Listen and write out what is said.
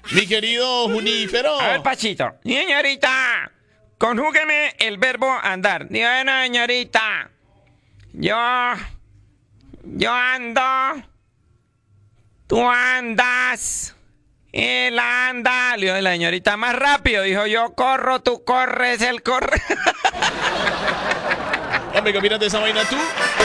Mi querido Junífero. A ver, Pachito. Señorita, conjúgueme el verbo andar. Bueno, señorita. Yo ando. Tú andas. Él anda. Le dijo la señorita más rápido. Dijo, yo corro, tú corres, él corre. Hombre, ¿qué opinas de esa vaina tú?